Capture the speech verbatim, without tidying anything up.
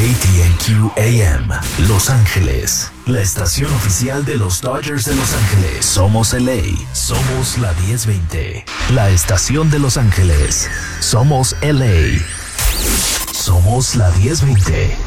T N Q A M, Los Ángeles, la estación oficial de los Dodgers de Los Ángeles. Somos L A, somos la diez veinte, la estación de Los Ángeles. Somos L A, somos la diez veinte.